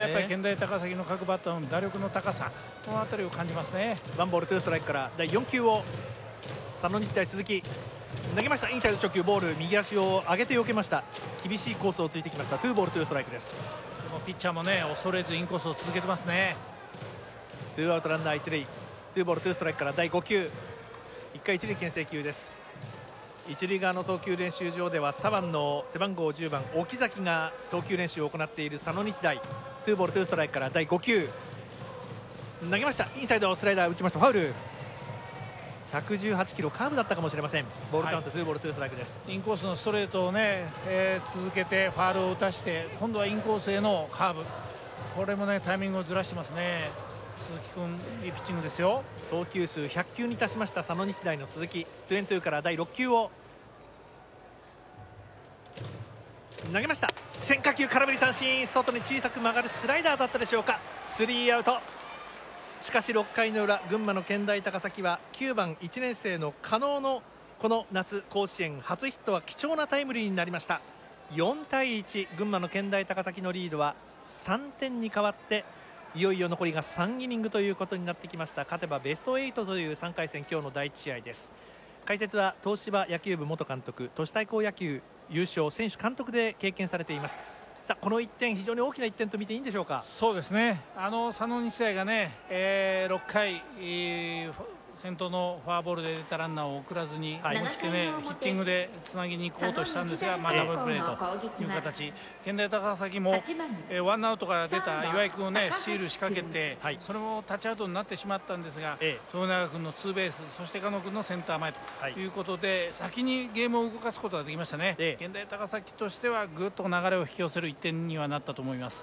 っぱり健大高崎の各バッターの打力の高さ、この辺りを感じますね。 ワンボールツーストライクから第4球を佐野日大鈴木投げました。インサイド直球ボール、右足を上げて避けました。厳しいコースをついてきました。ツーボールツーストライクです。 でもピッチャーもね恐れずインコースを続けてますね。 ツーアウトランナー一塁、ツーボールツーストライクから第5球、1回一塁牽制球です。一塁側の投球練習場では左腕の背番号10番沖崎が投球練習を行っている佐野日大。ツーボールツーストライクから第5球投げました。インサイドスライダー打ちました。ファウル。118キロカーブだったかもしれません。ボールカウント、ツーボールツーストライクです。 インコースのストレートをね、続けてファールを打たして今度はインコースへのカーブ、これもねタイミングをずらしてますね。鈴木君いいピッチングですよ。 投球数100球に達しました佐野日大の鈴木。2-2から第6球を投げました。変化球空振り三振、外に小さく曲がるスライダーだったでしょうか。スリーアウト。しかし6回の裏、群馬の健大高崎は9番1年生の加納のこの夏甲子園初ヒットは貴重なタイムリーになりました。4対1、群馬の健大高崎のリードは3点に変わって、いよいよ残りが3イニングということになってきました。勝てばベスト8という3回戦、今日の第1試合です。解説は東芝野球部元監督、都市対抗野球優勝選手監督で経験されています。さあこの1点、非常に大きな1点と見ていいんでしょうか。 そうですね、佐野日大がね、6回、先頭のフォアボールで出たランナーを送らずに思い切ってねヒッティングでつなぎに行こうとしたんですが、ダブルプレーという形。健大高崎もワンアウトから出た岩井君をねスチール仕掛けて、それもタッチアウトになってしまったんですが、豊永君のツーベース、そして加納君のセンター前ということで、先にゲームを動かすことができましたね。健大高崎としてはぐっと流れを引き寄せる1点にはなったと思います。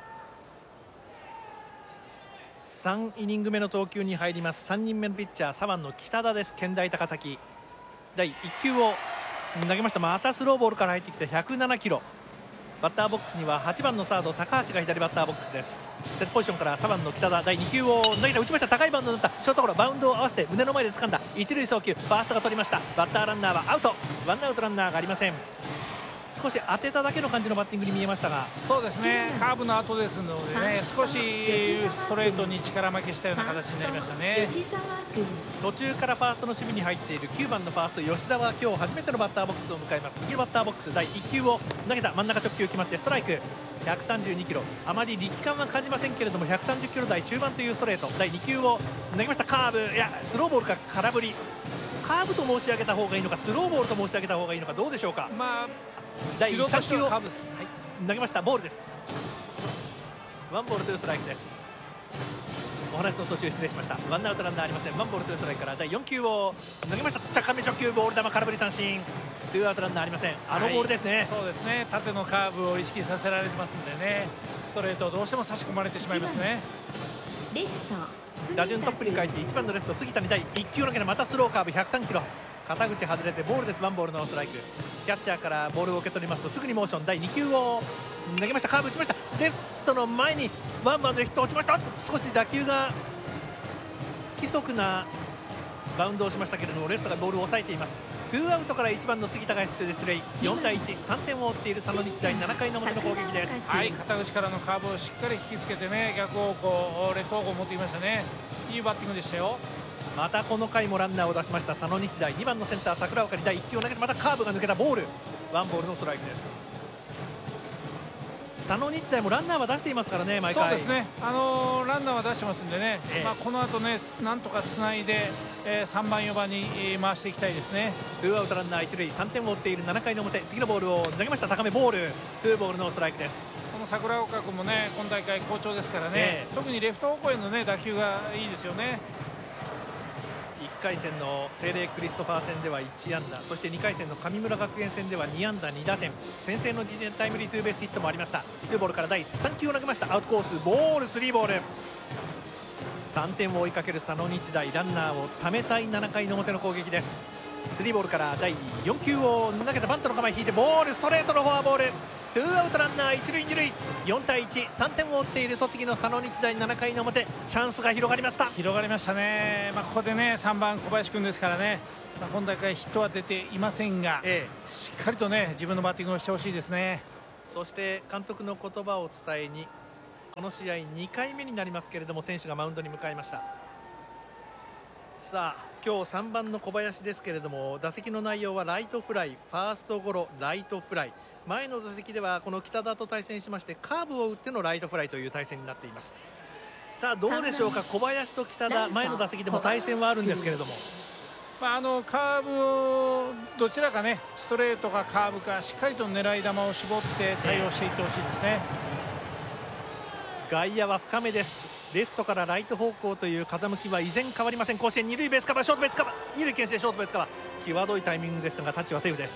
3イニング目の投球に入ります。3人目のピッチャー左腕の北田です。健大高崎第1球を投げました。またスローボールから入ってきて107キロ。バッターボックスには8番のサード高橋が左バッターボックスです。セットポジションから左腕の北田第2球を投げた、打ちました。高いバウンドになった。ショートゴロ、バウンドを合わせて胸の前で掴んだ。一塁送球、ファーストが取りました。バッターランナーはアウト。ワンアウトランナーがありません。少し当てただけの感じのバッティングに見えましたが、 そうですね、カーブの後ですのでね、少しストレートに力負けしたような形になりましたね。 途中からファーストの守備に入っている9番のファースト吉田は今日初めてのバッターボックスを迎えます。右のバッターボックス第1球を投げた。真ん中直球決まってストライク。132キロ、あまり力感は感じませんけれども130キロ台中盤というストレート。第2球を投げました。カーブ、いやスローボールか空振り。カーブと申し上げた方がいいのかスローボールと申し上げた方がいいのか、どうでしょうか。第3球を投げました。ボールです。ワンボールツーストライクです。お話の途中失礼しました。ワンアウトランナーありません。ワンボールツーストライクから第4球を投げました。高め直球ボール球空振り三振。ツーアウトランナーありません。ボールですね。 そうですね、縦のカーブを意識させられてますんでね、ストレートをどうしても差し込まれてしまいますね。 打順トップに帰って1番のレフト杉田に第1球投げて、またスローカーブ103キロ。肩口外れてボールです。ワンボールのストライク。キャッチャーからボールを受け取りますとすぐにモーション。第2球を投げました。カーブ打ちました。レフトの前にワンバウンドでヒット落ちました。少し打球が不規則なバウンドをしましたけれども、レフトがボールを抑えています。ツーアウトから1番の杉田がヒットで出塁。4対1、3点を追っている佐野日大7回の表の攻撃です。 肩口からのカーブをしっかり引きつけてね、逆方向レフト方向を持ってきましたね。いいバッティングでしたよ。 またこの回もランナーを出しました佐野日大。2番のセンター桜岡に第1球を投げて、またカーブが抜けた。ボール、ワンボールのストライクです。佐野日大もランナーは出していますからね、毎回。 そうですね、ランナーは出してますんでね、この後ねなんとかつないで、3番4番に回していきたいですね。 ツーアウトランナー一塁、3点を追っている7回の表。次のボールを投げました。高めボール、ツーボールのストライクです。 この桜岡君もね今大会好調ですからね、特にレフト方向へのね打球がいいですよね。 1回戦の聖隷クリストファー戦では1安打、そして2回戦の神村学園戦では2安打2打点、先制の2点タイムリーツーベースヒットもありました。ツーボールから第3球を投げました。アウトコースボール、スリーボール。3点を追いかける佐野日大、ランナーをためたい7回の表の攻撃です。スリーボールから第4球を投げた。バントの構え引いてボール、ストレートのフォアボール。ツーアウトランナー一塁二塁。4対1、3点を追っている栃木の佐野日大。7回の表チャンスが広がりました。 広がりましたね。ここでね3番小林君ですからね、今大会ヒットは出ていませんが、しっかりとね自分のバッティングをしてほしいですね。 そして監督の言葉を伝えにこの試合2回目になりますけれども、選手がマウンドに向かいました。さあ今日3番の小林ですけれども、打席の内容はライトフライ、ファーストゴロ、ライトフライ。前の打席ではこの北田と対戦しまして、カーブを打ってのライトフライという対戦になっています。さあどうでしょうか、小林と北田、前の打席でも対戦はあるんですけれども、 カーブをどちらかね、ストレートかカーブかしっかりと狙い球を絞って対応していってほしいですね。 外野は深めです。レフトからライト方向という風向きは依然変わりません。甲子園二塁ベースカバー、ショートベースカバー、二塁牽制、ショートベースカバー、際どいタイミングですがタッチはセーフです。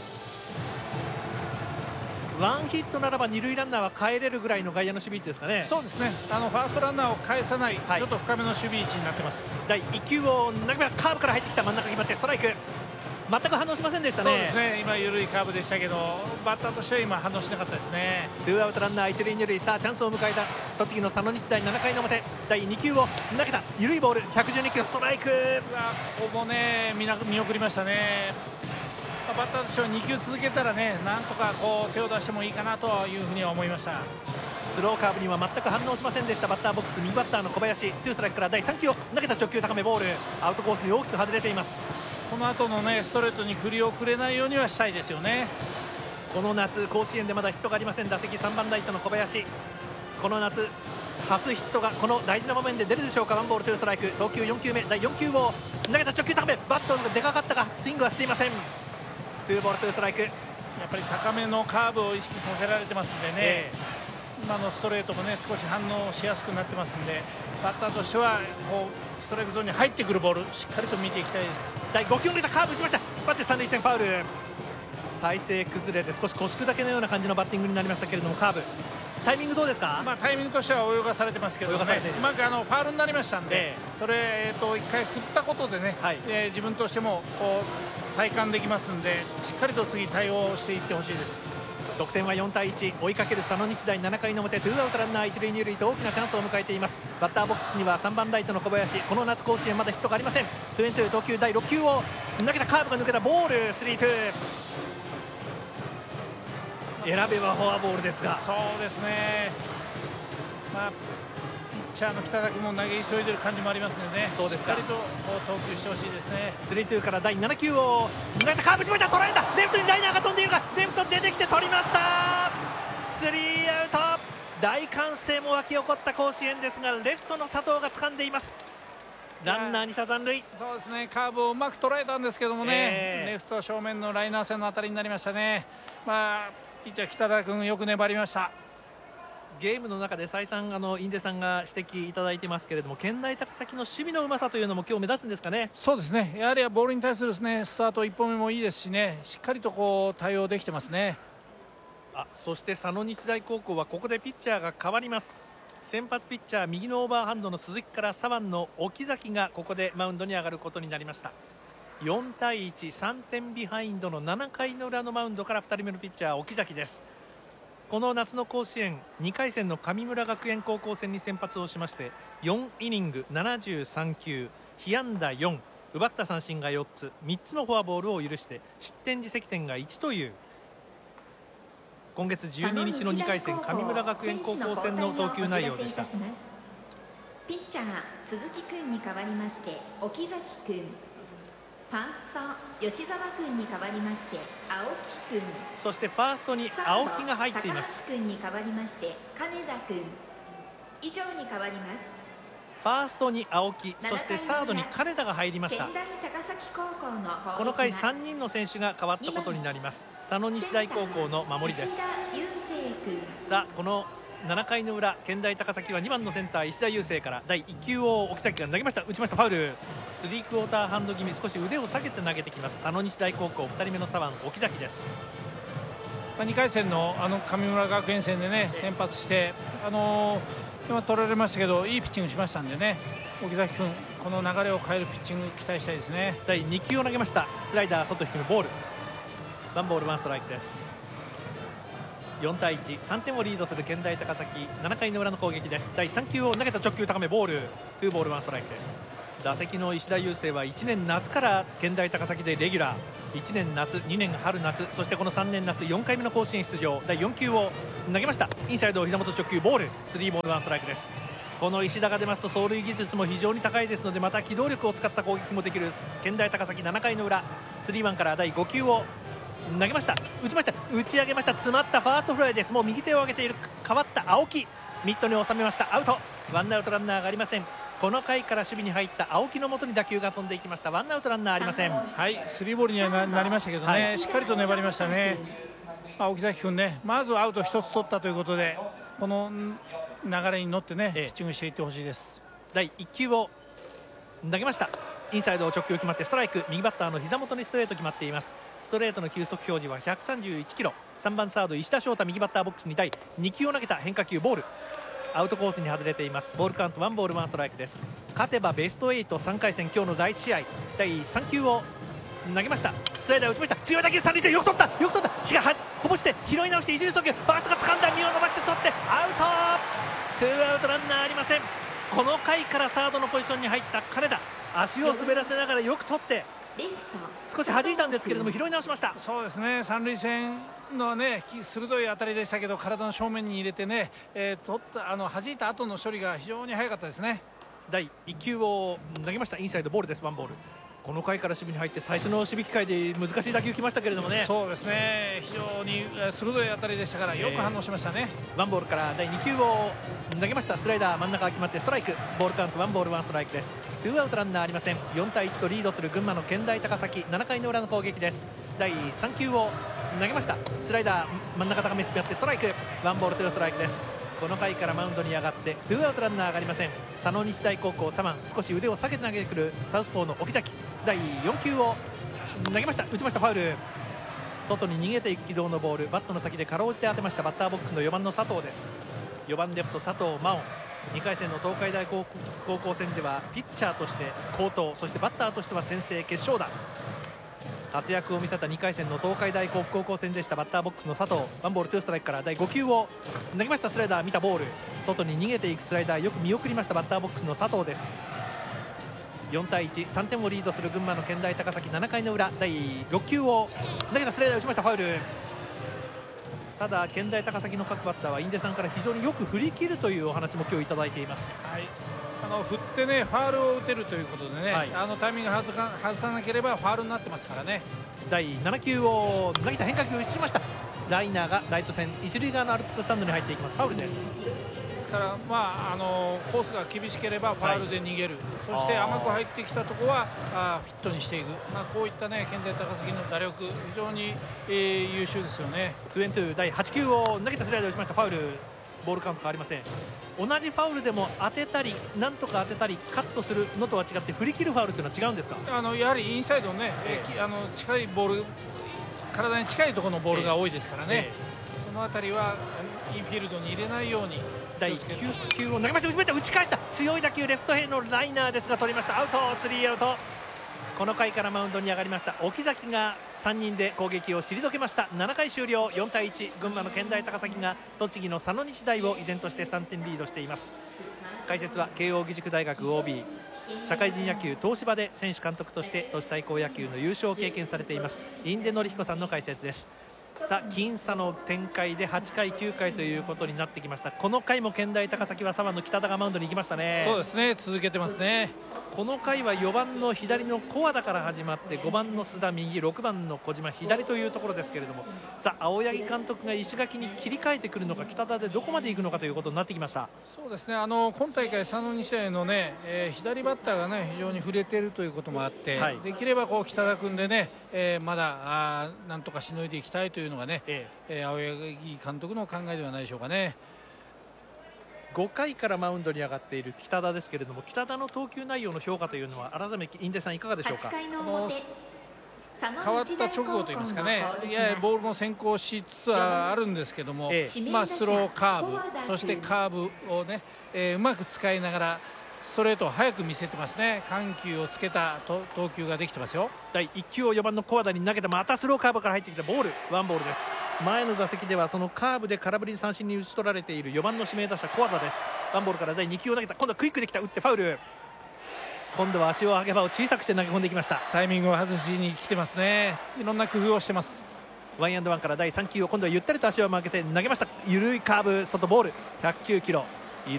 ワンヒットならば二塁ランナーは帰れるぐらいの外野の守備位置ですかね。 そうですね、ファーストランナーを返さない、ちょっと深めの守備位置になってます。 第1球を投げたカーブから入ってきた、真ん中決まってストライク。全く反応しませんでしたね。 そうですね、今緩いカーブでしたけど、バッターとしては今反応しなかったですね。 ツーアウトランナー一塁二塁。さあチャンスを迎えた栃木の佐野日大、7回の表、第2球を投げた緩いボール、112キロ、ストライク。 ここもね見送りましたね。バッターとしては2球続けたらね、なんとかこう手を出してもいいかなというふうには思いました。 スローカーブには全く反応しませんでした。バッターボックス右バッターの小林、ツーストライクから第3球を投げた直球高めボール、アウトコースに大きく外れています。 この後のねストレートに振り遅れないようにはしたいですよね。 この夏甲子園でまだヒットがありません。打席3番ライトの小林、この夏初ヒットがこの大事な場面で出るでしょうか。ワンボールツーストライク。投球4球目、第4球を投げた直球高め、バットがでかかったがスイングはしていません。ツーボールツーストライク。やっぱり高めのカーブを意識させられてますんでね、今のストレートもね少し反応しやすくなってますんで、バッターとしてはこうストライクゾーンに入ってくるボールしっかりと見ていきたいです。 第5球を投げたカーブ打ちました。バッテ三塁線ファウル。体勢崩れて少し腰砕けのような感じのバッティングになりましたけれども、カーブタイミングどうですか。 タイミングとしては泳がされてますけどね、うまくファウルになりましたんで、それ1回振ったことでね、自分としてもこう体感できますんで、しっかりと次対応していってほしいです。 得点は4対1、追いかける佐野日大、7回の表ツーアウトランナー一塁二塁と大きなチャンスを迎えています。バッターボックスには3番ライトの小林、この夏甲子園まだヒットがありません。トゥエントゥ投球第6球を投げたカーブが抜けたボール、スリーツー。選べばフォアボールですが、 そうですね、ピッチャーの北田君も投げ急いでる感じもありますのでね、しっかりと投球してほしいですね。 スリーツーから第7球を投げたカーブ、打ちました。捉えた。レフトにライナーが飛んでいるが、レフト出てきて取りました。スリーアウト。大歓声も沸き起こった甲子園ですが、レフトの佐藤が掴んでいます。ランナー2者残塁。 そうですね、カーブをうまく捉えたんですけどもね、レフト正面のライナー線の当たりになりましたね。ピッチャー北田君よく粘りました。 ゲームの中で再三印出さんが指摘いただいてますけれども、健大高崎の守備のうまさというのも今日目立つんですかね。 そうですね、やはりボールに対する、ね、スタート1歩目もいいですしね、しっかりとこう対応できてますね。 そして佐野日大高校はここでピッチャーが変わります。先発ピッチャー右のオーバーハンドの鈴木から左腕の沖崎がここでマウンドに上がることになりました。4対1、3点ビハインドの7回の裏のマウンドから2人目のピッチャー沖崎です。この夏の甲子園2回戦の神村学園高校戦に先発をしまして、4イニング73球、被安打4、奪った三振が4つ、3つのフォアボールを許して失点自責点が1という今月12日の2回戦神村学園高校戦の投球内容でした。 ピッチャー鈴木君に代わりまして沖崎君、ファースト吉澤君に代わりまして青木君、 そしてファーストに青木が入っています。 高橋君に代わりまして金田君、以上に変わります。 ファーストに青木、そしてサードに金田が入りました。この回3人の選手が変わったことになります。佐野日大高校の守りです。さあこの7回の裏、健大高崎は2番のセンター石田雄星から第1球を沖崎が投げました。打ちました。ファウル。スリークォーターハンド気味、少し腕を下げて投げてきます。佐野日大高校2人目の左腕沖崎です。 2回戦の神村学園戦でね先発して今取られましたけどいいピッチングしましたんでね、沖崎君この流れを変えるピッチング期待したいですね。 第2球を投げました。スライダー外低めボール、ワンボールワンストライクです。4対1、3点をリードする健大高崎、7回の裏の攻撃です。第3球を投げた直球高めボール、ツーボールワンストライクです。 打席の石田雄星は1年夏から健大高崎でレギュラー、1年夏、2年春夏、そしてこの3年夏4回目の甲子園出場。第4球を投げました。インサイド膝元直球ボール、3ボール1ストライクです。この石田が出ますと走塁技術も非常に高いですので、また機動力を使った攻撃もできる健大高崎。7回の裏、3-1から第5球を投げました。打ちました。打ち上げました。詰まったファーストフライです。もう右手を上げている代わった青木、ミットに収めました。アウト。ワンアウトランナーがありません。この回から守備に入った青木のもとに打球が飛んでいきました。ワンアウトランナーありません。 はい、3ボールにはなりましたけどね、はい、しっかりと粘りましたね。沖崎君ね、まずアウト1つ取ったということで、この流れに乗ってね、ピッチングしていってほしいです。 第1球を投げました。インサイドを直球決まってストライク。右バッターの膝元にストレート決まっています。ストレートの球速表示は131キロ。3番サード石田翔太、右バッターボックスに対2球を投げた変化球ボール、アウトコースに外れています。ボールカウント1ボール1ストライクです。勝てばベスト8、3回戦、今日の第1試合、第3球を投げました。スライダー打ちました。強い打球、三塁線よく取った、よく取った。しかこぼして拾い直して一塁送球、ファーストが掴んだ、身を伸ばして取ってアウト。2アウトランナーありません。この回からサードのポジションに入った金田、足を滑らせながらよく取って少し弾いたんですけれども拾い直しました。 そうですね、三塁線のね鋭い当たりでしたけど、体の正面に入れてね、取った弾いた後の処理が非常に早かったですね。 第1球を投げました。インサイドボールです。ワンボール。この回から守備に入って最初の守備機会で難しい打球来ましたけれどもね。 そうですね、非常に鋭い当たりでしたからよく反応しましたね。 ワンボールから第2球を投げました。スライダー真ん中が決まってストライク。ボールカウント1ボール1ストライクです。2アウトランナーありません。4対1とリードする群馬の健大高崎。7回の裏の攻撃です。第3球を投げました。スライダー真ん中高め決まってストライク。ワンボール2ストライクです。この回からマウンドに上がって2アウトランナー上がりません。佐野日大高校左腕、少し腕を下げて投げてくるサウスポーの沖崎。第4球を投げました。打ちました。ファウル。外に逃げていく軌道のボール、バットの先でかろうじて当てました。バッターボックスの4番の佐藤です。4番レフト佐藤真央、2回戦の東海大高校戦ではピッチャーとして好投、そしてバッターとしては先制決勝打、活躍を見せた2回戦の東海大甲府高校戦でした。バッターボックスの佐藤、ワンボール2ストライクから第5球を投げました。スライダー見たボール、外に逃げていくスライダーよく見送りました。バッターボックスの佐藤です。4対1、3点をリードする群馬の健大高崎。7回の裏、第6球を投げた。スライダー打ちました。ファウル。ただ健大高崎の各バッターは印出さんから非常によく振り切るというお話も今日いただいています。 はい、振ってねファウルを打てるということでね、はい、タイミング外さなければファウルになってますからね。 第7球を投げた。変化球を打ちました。ライナーがライト線一塁側のアルプススタンドに入っていきます。ファウルです。 ですから、コースが厳しければファウルで逃げる、はい、そして甘く入ってきたところはヒットにしていく、こういったね健大高崎の打力非常に、優秀ですよね。 2-2第8球を投げたスライダーを打ちました。ファウル。ボールカウント変わりません。同じファウルでも当てたりなんとか当てたりカットするのとは違って振り切るファウルというのは違うんですか。 やはりインサイドね、近いボール、体に近いところのボールが多いですからね、そのあたりはインフィールドに入れないように。 第9球を投げました。打ち返した。強い打球レフトへのライナーですが取りました。アウト。3アウト。この回からマウンドに上がりました沖崎が3人で攻撃を退けました。7回終了。4対1、群馬の健大高崎が栃木の佐野日大を依然として3点リードしています。解説は慶応義塾大学 OB、 社会人野球東芝で選手監督として都市対抗野球の優勝を経験されています印出典彦さんの解説です。さあ僅差の展開で8回9回ということになってきました。この回も健大高崎は左腕の北田がマウンドに行きましたね。 そうですね、続けてますね。 この回は4番の左の小和田から始まって5番の須田右、6番の小島左というところですけれども、さあ青柳監督が石垣に切り替えてくるのか北田でどこまで行くのかということになってきました。 そうですね、今大会佐野日大のね、左バッターがね非常に触れているということもあって、はい、できれば北田君でね、まだなんとかしのいでいきたいというのがね、青柳監督の考えではないでしょうかね。 5回からマウンドに上がっている北田ですけれども、北田の投球内容の評価というのは改めて印出さんいかがでしょうか。 変わった直後といいますかね、ややボールも先行しつつはあるんですけども、スローカーブ、そしてカーブをね、うまく使いながらストレートを早く見せてますね。緩急をつけた投球ができてますよ。 第1球を4番の小和田に投げて、またスローカーブから入ってきたボール、ワンボールです。前の打席ではそのカーブで空振り三振に打ち取られている4番の指名打者小和田です。ワンボールから第2球を投げた。今度はクイックできた。打ってファウル。 今度は足を上げ場を小さくして投げ込んできました。 タイミングを外しに来てますね。いろんな工夫をしてます。 ワンアンドワンから第3球を今度はゆったりと足を曲げて投げました。緩いカーブ外ボール109キロ。